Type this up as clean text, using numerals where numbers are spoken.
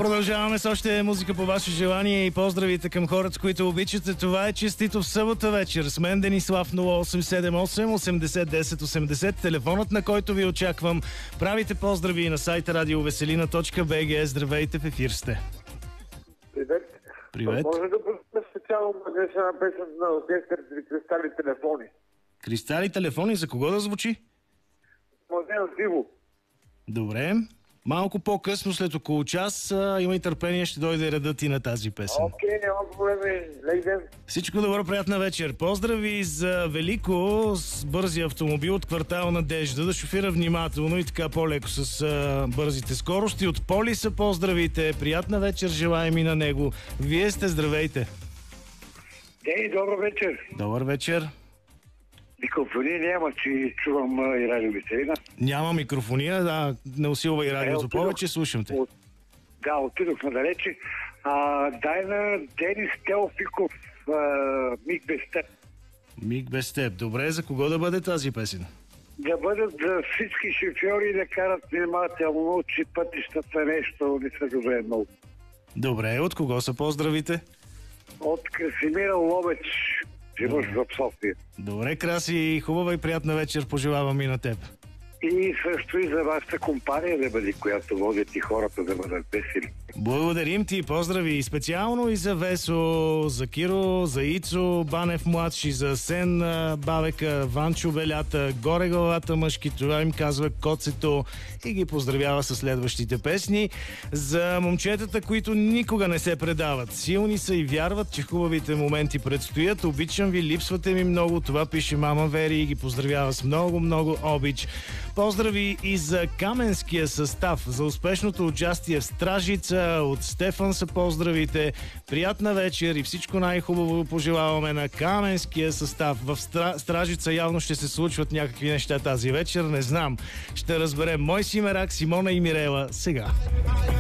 Продължаваме с още музика по ваше желание и поздравите към хората, които обичате. Това е честито в събота вечер. С мен Денислав 0878 80 10 80. Телефонът, на който ви очаквам. Правите поздрави на сайта radioveselina.bg. Здравейте, в ефир сте. Привет. Привет. Може да пуснем специално една песен на оркестър Кристали телефони. Кристали телефони, за кого да звучи? Младен Диво. Добре. Малко по-късно, след около час, има и търпение, ще дойде редът и на тази песен. Окей, няма проблеми. Лек ден. Всичко добро, приятна вечер. Поздрави за Велико с бързи автомобил от квартал Надежда. Да шофира внимателно и така по-леко с бързите скорости. От Полиса поздравите. Приятна вечер желаем и на него. Вие сте, здравейте. Дей, добър вечер. Добър вечер. Микрофони няма, че чувам и радио Веселина. Няма микрофония, да, не усилва и радиото повече, слушам те. Да, отидох надалече. Дай на Денис Теофиков, Миг без теб. Миг без теб. Добре, за кого да бъде тази песен? Да бъдат за всички шофьори да карат внимателно, че пътищата нещо не са добре много. Добре, от кого са поздравите? От Красимира Ловеч, живаш в София. Добре, Краси, хубава и приятна вечер пожелавам и на теб. И също и за вашата компания да бъде, която водят и хората да бъдат весели. Благодарим ти, поздрави и специално и за Весо, за Киро, за Ицо, Банев младши, за Сен Бабека, Ванчо Белята, Горе главата мъжки, това им казва Коцето и ги поздравява със следващите песни. За момчетата, които никога не се предават, силни са и вярват, че хубавите моменти предстоят. Обичам ви, липсвате ми много, това пише мама Вери и ги поздравява с много обич. Поздрави и за Каменския състав, за успешното участие в Стражица. От Стефан са поздравите. Приятна вечер и всичко най-хубаво пожелаваме на Каменския състав. В Стражица явно ще се случват някакви неща тази вечер, не знам. Ще разберем. Мой си мерак, Симона и Мирела сега.